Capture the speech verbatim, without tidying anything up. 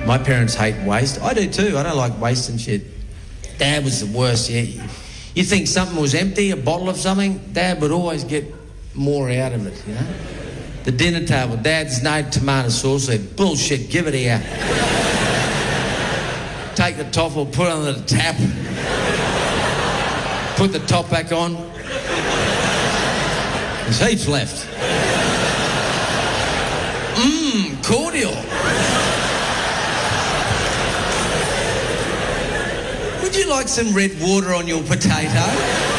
My parents hate waste. I do too. I don't like wasting shit. Dad was the worst, yeah. You think something was empty, a bottle of something, Dad would always get more out of it, you know? The dinner table, Dad's no tomato sauce there. Bullshit, give it here. Take the top or put it on the tap. Put the top back on. There's heaps left. Mmm, cordial. Would you like some red water on your potato?